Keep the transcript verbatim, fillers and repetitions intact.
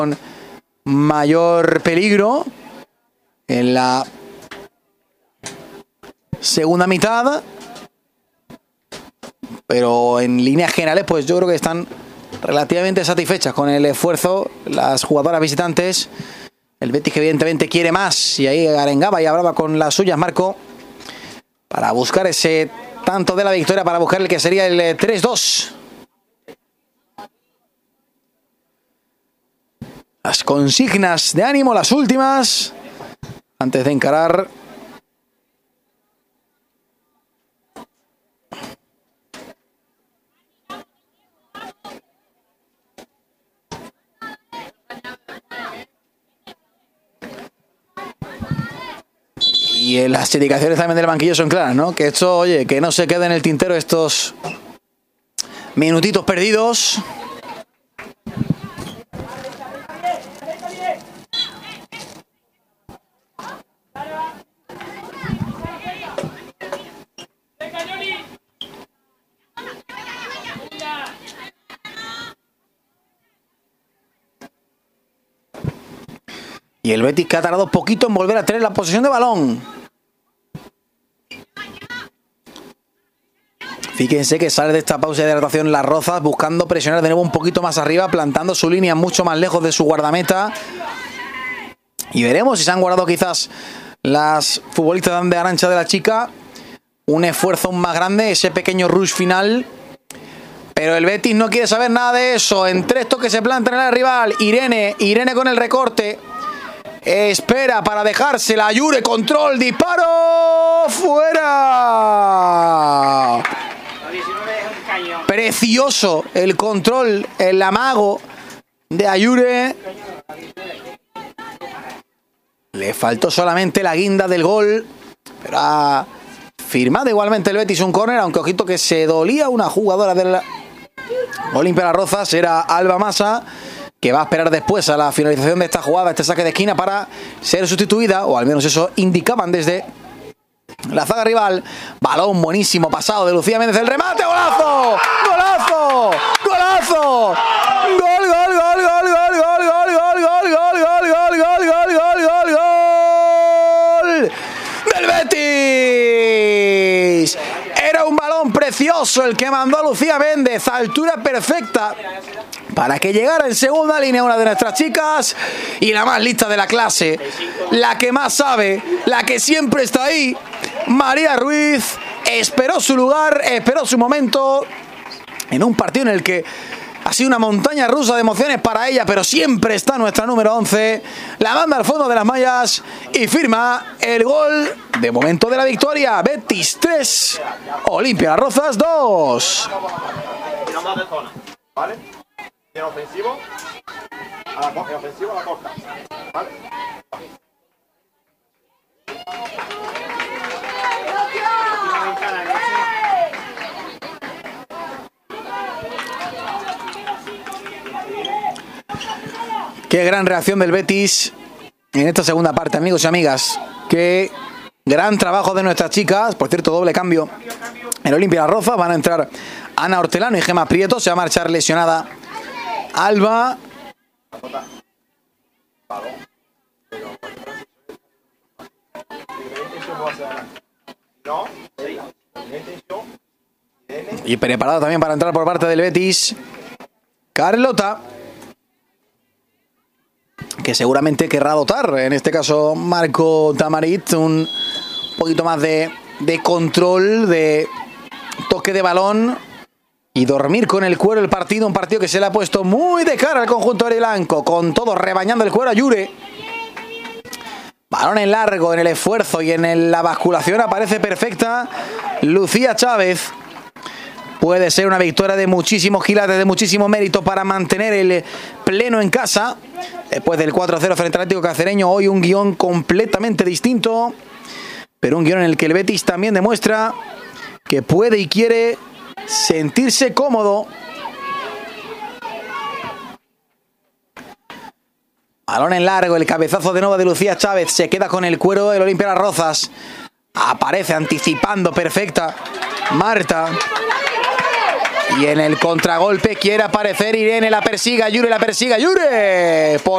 mayor peligro en la segunda mitad, pero en líneas generales pues yo creo que están relativamente satisfechas con el esfuerzo las jugadoras visitantes. El Betis que evidentemente quiere más, y ahí arengaba y hablaba con las suyas Marco para buscar ese tanto de la victoria, para buscar el que sería el tres dos. Las consignas de ánimo, las últimas, antes de encarar y las indicaciones también del banquillo son claras, ¿no? Que esto, oye, que no se quede en el tintero estos minutitos perdidos. Y el Betis que ha tardado poquito en volver a tener la posesión de balón. Fíjense que sale de esta pausa de hidratación Las Rozas buscando presionar de nuevo un poquito más arriba, plantando su línea mucho más lejos de su guardameta. Y veremos si se han guardado quizás las futbolistas de Arantxa de la Chica un esfuerzo aún más grande, ese pequeño rush final. Pero el Betis no quiere saber nada de eso. Entre estos que se plantan en el rival, Irene, Irene con el recorte. Espera para dejársela. Ayure, control, disparo. ¡Fuera! Precioso el control, el amago de Ayure. Le faltó solamente la guinda del gol. Pero ha firmado igualmente el Betis un córner. Aunque ojito que se dolía una jugadora del Olimpia Las Rozas. Era Alba Massa, que va a esperar después a la finalización de esta jugada, este saque de esquina, para ser sustituida, o al menos eso indicaban desde la zaga rival. Balón buenísimo pasado de Lucía Méndez, el remate, golazo, golazo, golazo, gol, gol, gol, gol, gol, gol, gol, gol, gol, gol, gol, gol, gol, gol, gol, gol, gol del Betis. Era un balón precioso el que mandó a Lucía Méndez, a altura perfecta, para que llegara en segunda línea una de nuestras chicas, y la más lista de la clase, la que más sabe, la que siempre está ahí, María Ruiz, esperó su lugar, esperó su momento, en un partido en el que ha sido una montaña rusa de emociones para ella, pero siempre está nuestra número once, la manda al fondo de las mallas y firma el gol de momento de la victoria. Betis tres, Olimpia Las Rozas dos. ¿Vale? Y en ofensivo, a la, en ofensivo a la corta, ¿vale? Qué gran reacción del Betis en esta segunda parte, amigos y amigas. Qué gran trabajo de nuestras chicas. Por cierto, doble cambio en Olimpia Las Rozas. Van a entrar Ana Hortelano y Gemma Prieto. Se va a marchar lesionada Alba. Y preparado también para entrar por parte del Betis Carlota, que seguramente querrá dotar, en este caso Marco Tamarit, un poquito más de, de control, de toque de balón y dormir con el cuero el partido. Un partido que se le ha puesto muy de cara al conjunto verde y blanco, con todo rebañando el cuero a Ayure. Balón en largo, en el esfuerzo y en la basculación aparece perfecta Lucía Chávez. Puede ser una victoria de muchísimos quilates, de muchísimo mérito para mantener el pleno en casa. Después del cuatro cero frente al Atlético Cacereño, hoy un guión completamente distinto, pero un guión en el que el Betis también demuestra que puede y quiere sentirse cómodo. Balón en largo, el cabezazo de nuevo de Lucía Chávez, se queda con el cuero del Olimpia Las Rozas. Aparece anticipando perfecta Marta. Y en el contragolpe quiere aparecer Irene, la persiga Ayure, la persiga Ayure. Por